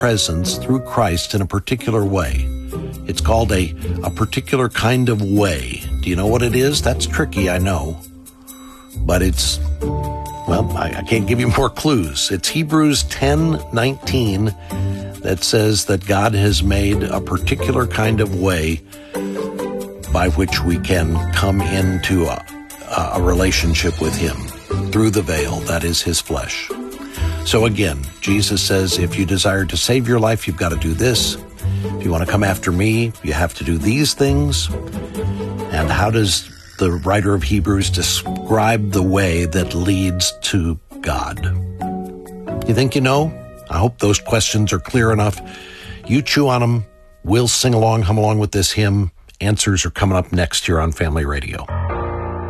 presence through Christ in a particular way. It's called a particular kind of way. Do you know what it is? That's tricky, I know. But it's, well, I can't give you more clues. It's Hebrews 10:19 that says that God has made a particular kind of way by which we can come into a relationship with Him through the veil, that is His flesh. So again, Jesus says, if you desire to save your life, you've got to do this. If you want to come after me, you have to do these things. And how does the writer of Hebrews describe the way that leads to God? You think you know? I hope those questions are clear enough. You chew on them. We'll sing along, hum along with this hymn. Answers are coming up next here on Family Radio.